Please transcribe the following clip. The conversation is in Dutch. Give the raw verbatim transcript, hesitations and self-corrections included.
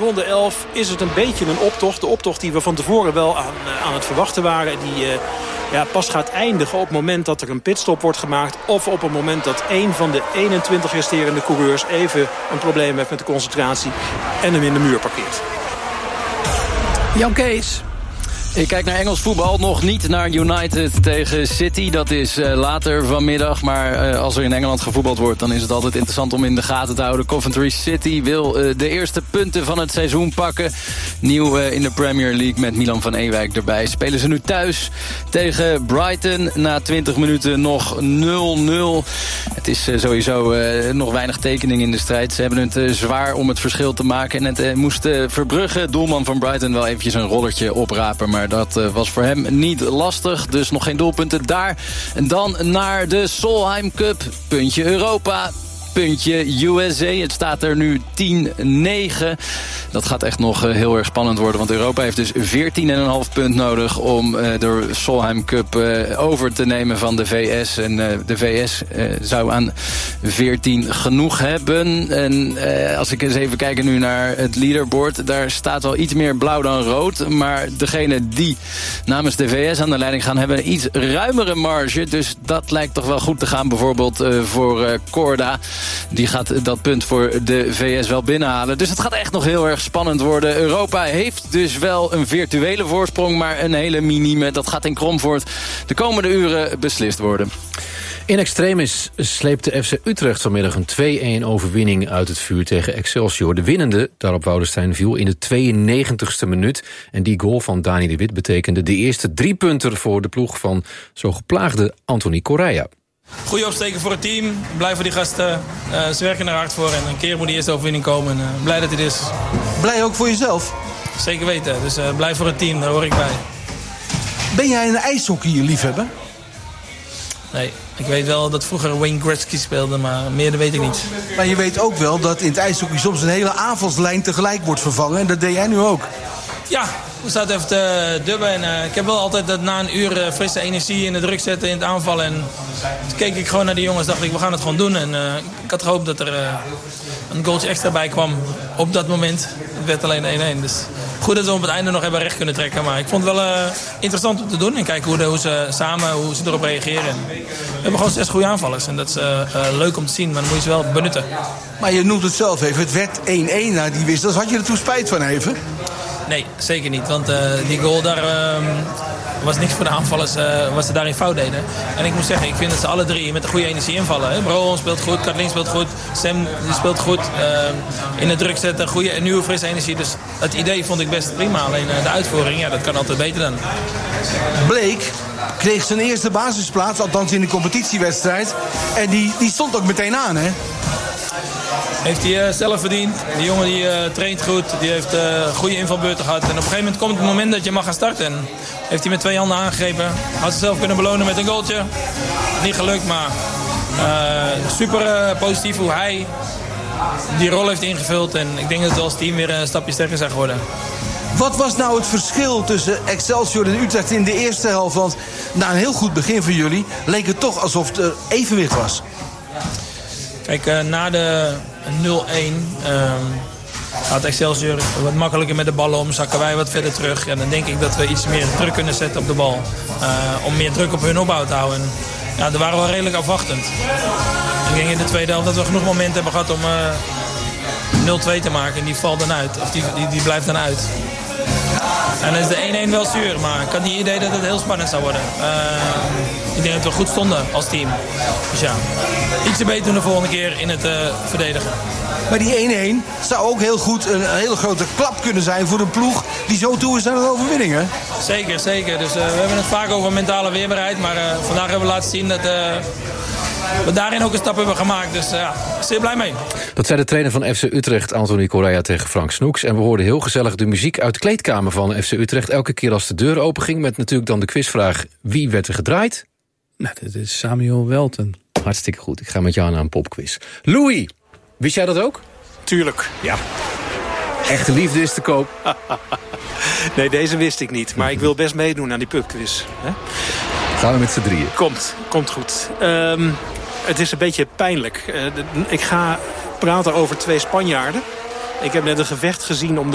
ronde elf is het een beetje een optocht. De optocht die we van tevoren wel aan, aan het verwachten waren. Die uh, ja, pas gaat eindigen op het moment dat er een pitstop wordt gemaakt. Of op het moment dat een van de eenentwintig resterende coureurs even een probleem heeft met de concentratie. En hem in de muur parkeert. Jan Kees. Ik kijk naar Engels voetbal, nog niet naar United tegen City. Dat is uh, later vanmiddag, maar uh, als er in Engeland gevoetbald wordt... dan is het altijd interessant om in de gaten te houden. Coventry City wil uh, de eerste punten van het seizoen pakken. Nieuw uh, in de Premier League met Milan van Ewijk erbij. Spelen ze nu thuis tegen Brighton. Na twintig minuten nog nul nul. Het is uh, sowieso uh, nog weinig tekening in de strijd. Ze hebben het uh, zwaar om het verschil te maken. En het uh, moest uh, Verbrugge, doelman van Brighton, wel eventjes een rollertje oprapen. Maar dat uh, was voor hem niet lastig. Dus nog geen doelpunten daar. En dan naar de Solheim Cup. Puntje Europa. Puntje U S A. Het staat er nu tien negen. Dat gaat echt nog uh, heel erg spannend worden. Want Europa heeft dus veertien komma vijf punt nodig... om uh, de Solheim Cup uh, over te nemen van de V S. En uh, de V S uh, zou aan veertien genoeg hebben. En uh, als ik eens even kijk nu naar het leaderboard... daar staat wel iets meer blauw dan rood. Maar degene die namens de V S aan de leiding gaan... hebben een iets ruimere marge. Dus dat lijkt toch wel goed te gaan. Bijvoorbeeld uh, voor uh, Korda. Die gaat dat punt voor de V S wel binnenhalen. Dus het gaat echt nog heel erg spannend worden. Europa heeft dus wel een virtuele voorsprong, maar een hele minieme. Dat gaat in Kromvoort de komende uren beslist worden. In extremis sleepte F C Utrecht vanmiddag een twee-een overwinning uit het vuur tegen Excelsior. De winnende, daarop Woudenstein, viel in de tweeënnegentigste minuut. En die goal van Dani de Wit betekende de eerste drie punten voor de ploeg van zo geplaagde Anthony Correia. Goeie opsteken voor het team. Blij voor die gasten. Uh, ze werken er hard voor. En een keer moet die eerste overwinning komen. En, uh, blij dat dit is. Blij ook voor jezelf? Zeker weten. Dus uh, blij voor het team. Daar hoor ik bij. Ben jij een ijshockey-liefhebber? Nee. Ik weet wel dat vroeger Wayne Gretzky speelde. Maar meer dat weet ik niet. Maar je weet ook wel dat in het ijshockey soms een hele aanvalslijn tegelijk wordt vervangen. En dat deed jij nu ook. Ja, we zaten even te dubben. En, uh, ik heb wel altijd dat na een uur uh, frisse energie in de druk zetten in het aanvallen. En toen keek ik gewoon naar die jongens. Dacht ik, we gaan het gewoon doen. En uh, ik had gehoopt dat er uh, een goaltje extra bij kwam op dat moment. Het werd alleen één-één. Dus goed dat we op het einde nog hebben recht kunnen trekken. Maar ik vond het wel uh, interessant om te doen. En kijken hoe, de, hoe ze samen hoe ze erop reageren. En we hebben gewoon zes goede aanvallers. En dat is uh, uh, leuk om te zien. Maar dan moet je ze wel benutten. Maar je noemt het zelf even. Het werd één-één na die wissels. Had je er toen spijt van even? Nee, zeker niet. Want uh, die goal daar uh, was niks voor de aanvallers uh, wat ze daarin fout deden. En ik moet zeggen, ik vind dat ze alle drie met een goede energie invallen. Hè. Brouwen speelt goed, Katlin speelt goed, Sam die speelt goed. Uh, in de druk zetten, goede en nieuwe frisse energie. Dus het idee vond ik best prima. Alleen uh, de uitvoering, ja, dat kan altijd beter dan. Blake kreeg zijn eerste basisplaats, althans in de competitiewedstrijd. En die, die stond ook meteen aan, hè? Heeft hij uh, zelf verdiend. Die jongen die uh, traint goed. Die heeft uh, goede invalbeurten gehad. En op een gegeven moment komt het moment dat je mag gaan starten. En heeft hij met twee handen aangegrepen. Had zichzelf kunnen belonen met een goaltje. Niet gelukt, maar uh, super uh, positief hoe hij die rol heeft ingevuld. En ik denk dat we als team weer een stapje sterker zijn geworden. Wat was nou het verschil tussen Excelsior en Utrecht in de eerste helft? Want na een heel goed begin van jullie leek het toch alsof er evenwicht was. Kijk, uh, na de nul-één um, gaat Excelsior wat makkelijker met de ballen om. Zakken wij wat verder terug. En dan denk ik dat we iets meer druk kunnen zetten op de bal. Uh, om meer druk op hun opbouw te houden. En, ja, daar waren we redelijk afwachtend. Ik denk in de tweede helft dat we genoeg momenten hebben gehad om uh, nul-twee te maken. En die valt dan uit. Of die, die, die blijft dan uit. En dan is de één-één wel zuur. Maar ik had niet idee dat het heel spannend zou worden. Uh, ik denk dat we goed stonden als team. Dus ja, iets beter doen de volgende keer in het uh, verdedigen. Maar die één-één zou ook heel goed een hele grote klap kunnen zijn voor een ploeg die zo toe is aan een overwinning, hè? Zeker, zeker. Dus uh, we hebben het vaak over mentale weerbaarheid. Maar uh, vandaag hebben we laten zien dat uh, we daarin ook een stap hebben gemaakt. Dus ja, uh, zeer blij mee. Dat zei de trainer van F C Utrecht, Anthony Correia, tegen Frank Snoeks. En we hoorden heel gezellig de muziek uit de kleedkamer van F C Utrecht. Elke keer als de deur openging met natuurlijk dan de quizvraag: wie werd er gedraaid? Nou, dat is Samuel Welten. Hartstikke goed. Ik ga met jou naar een popquiz. Louis, wist jij dat ook? Tuurlijk. Ja. Echte liefde is te koop. Nee, deze wist ik niet. Maar ik wil best meedoen aan die pubquiz. Hè? Gaan we met z'n drieën. Komt, komt goed. Um, het is een beetje pijnlijk. Uh, de, ik ga praten over twee Spanjaarden. Ik heb net een gevecht gezien om de